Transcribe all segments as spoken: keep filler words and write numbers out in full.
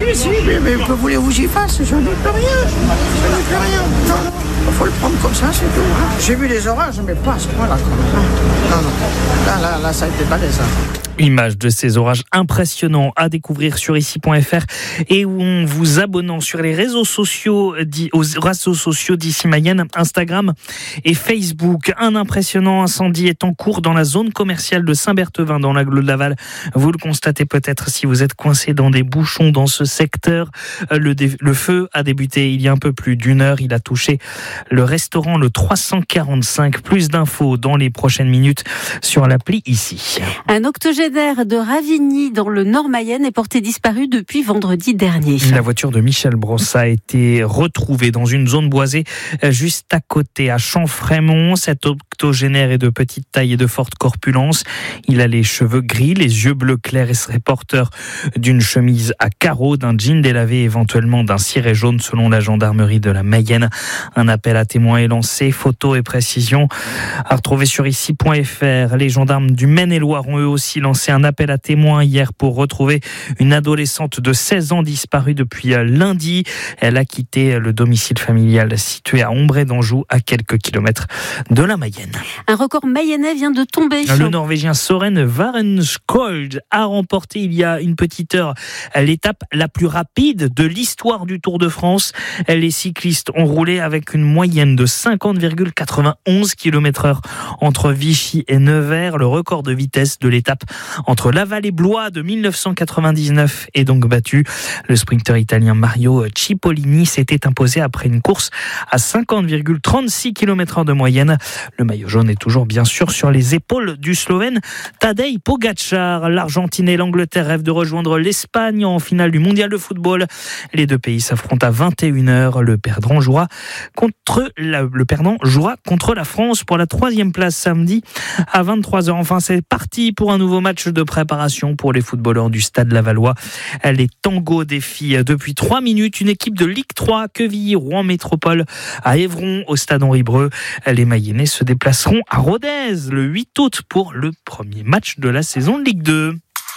mais si, mais, mais que voulez-vous que j'y fasse? Je n'ai plus rien. Je n'ai plus rien. Non, non. Il faut le prendre comme ça, c'est tout. Hein. J'ai vu les orages, mais pas à ce point-là. Non, non. Là, là, là, ça a été balèze. Hein. Images de ces orages impressionnants à découvrir sur ici point f r et en vous abonnant sur les réseaux sociaux, aux réseaux sociaux d'Ici Mayenne, Instagram et Facebook. Un impressionnant incendie est en cours dans la zone commerciale de Saint-Berthevin dans l'agglo de Laval. Vous le constatez peut-être si vous êtes coincé dans des bouchons dans ce secteur. Le, dé- le feu a débuté il y a un peu plus d'une heure. Il a touché le restaurant le trois cent quarante-cinq. Plus d'infos dans les prochaines minutes sur l'appli ici. Un octogénaire de Ravigny dans le Nord-Mayenne est porté disparu depuis vendredi dernier. La voiture de Michel Brossa a été retrouvée dans une zone boisée juste à côté, à Champs-Frémont. Cet octogénaire est de petite taille et de forte corpulence. Il a les cheveux gris, les yeux bleus clairs et serait porteur d'une chemise à carreaux, d'un jean délavé, éventuellement d'un ciré jaune selon la gendarmerie de la Mayenne. Un appel à témoins est lancé. Photos et précisions à retrouver sur ici point f r. Les gendarmes du Maine-et-Loire ont eux aussi lancé un appel à témoins hier pour retrouver une adolescente de seize ans disparue depuis lundi. Elle a quitté le domicile familial situé à Ombré d'Anjou, à quelques kilomètres de la Mayenne. Un record mayennais vient de tomber. Le Norvégien Søren Varenskjold a remporté il y a une petite heure l'étape la plus rapide de l'histoire du Tour de France. Les cyclistes ont roulé avec une moyenne de cinquante virgule quatre-vingt-onze kilomètres heure entre Vichy et Nevers. Le record de vitesse de l'étape entre Laval et Blois de mille neuf cent quatre-vingt-dix-neuf est donc battu. Le sprinter italien Mario Cipollini s'était imposé après une course à cinquante virgule trente-six kilomètres heure de moyenne. Le maillot jaune est toujours bien sûr sur les épaules du Slovène Tadej Pogačar. L'Argentine et l'Angleterre rêvent de rejoindre l'Espagne en finale du mondial de football. Les deux pays s'affrontent à vingt et une heures. Le perdant jouera contre la, le perdant jouera contre la France pour la troisième place samedi à vingt-trois heures. Enfin, c'est parti pour un nouveau match de préparation pour les footballeurs du Stade Lavallois. Les Tango défient depuis trois minutes une équipe de Ligue trois, Quevilly-Rouen Métropole à Évron au Stade Henri-Breu. Les Mayennais se déplaceront à Rodez le huit août pour le premier match de la saison de Ligue deux.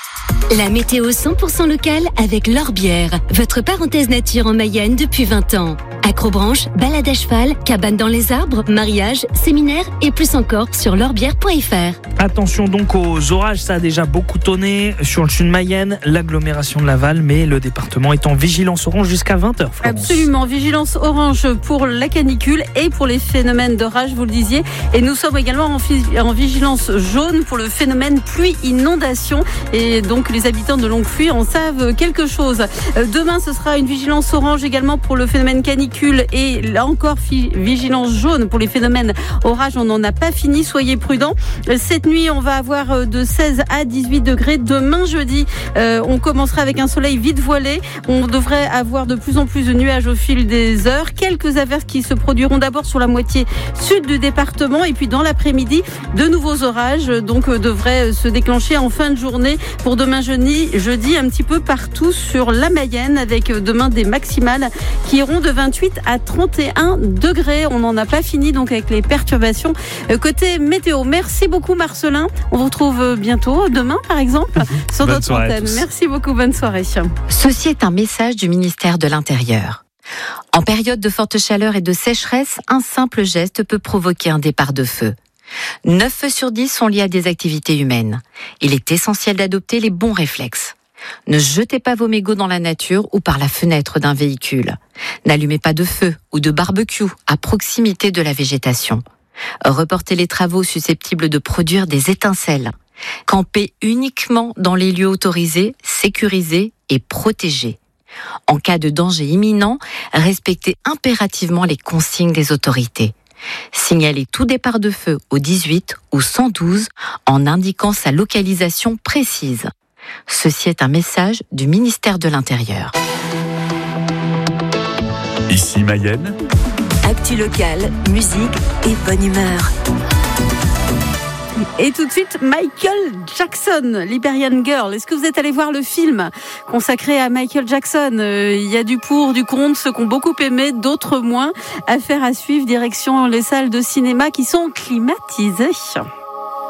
La météo cent pour cent locale avec L'Orbière, votre parenthèse nature en Mayenne depuis vingt ans. Acrobranche, balade à cheval, cabane dans les arbres, mariage, séminaire et plus encore sur l'orbière point f r. Attention donc aux orages, ça a déjà beaucoup tonné sur le sud de Mayenne, l'agglomération de Laval, mais le département est en vigilance orange jusqu'à vingt heures. Florence. Absolument, vigilance orange pour la canicule et pour les phénomènes d'orage, vous le disiez. Et nous sommes également en, fi- en vigilance jaune pour le phénomène pluie-inondation. Et donc les habitants de Longuefuy en savent quelque chose. Demain, ce sera une vigilance orange également pour le phénomène canicule. Et là encore, vigilance jaune pour les phénomènes orage. On n'en a pas fini, soyez prudents. Cette nuit, on va avoir de seize à dix-huit degrés. Demain, jeudi, euh, on commencera avec un soleil vite voilé. On devrait avoir de plus en plus de nuages au fil des heures. Quelques averses qui se produiront d'abord sur la moitié sud du département. Et puis dans l'après-midi, de nouveaux orages donc euh, devraient se déclencher en fin de journée pour demain jeudi, jeudi un petit peu partout sur la Mayenne, avec demain des maximales qui iront de vingt-huit à trente et un degrés. On n'en a pas fini donc avec les perturbations côté météo. Merci beaucoup Marcelin. On vous retrouve bientôt, demain par exemple, sur bonne notre antenne. Merci beaucoup, bonne soirée. Ceci est un message du ministère de l'Intérieur. En période de forte chaleur et de sécheresse, un simple geste peut provoquer un départ de feu. neuf feux sur dix sont liés à des activités humaines. Il est essentiel d'adopter les bons réflexes. Ne jetez pas vos mégots dans la nature ou par la fenêtre d'un véhicule. N'allumez pas de feu ou de barbecue à proximité de la végétation. Reportez les travaux susceptibles de produire des étincelles. Campez uniquement dans les lieux autorisés, sécurisés et protégés. En cas de danger imminent, respectez impérativement les consignes des autorités. Signalez tout départ de feu au dix-huit ou cent douze en indiquant sa localisation précise. Ceci est un message du ministère de l'Intérieur. Ici Mayenne. Actu locale, musique et bonne humeur. Et tout de suite, Michael Jackson, Liberian Girl. Est-ce que vous êtes allé voir le film consacré à Michael Jackson ? euh, Il y a du pour, du contre, ceux qui ont beaucoup aimé, d'autres moins. Affaire à suivre, direction les salles de cinéma qui sont climatisées.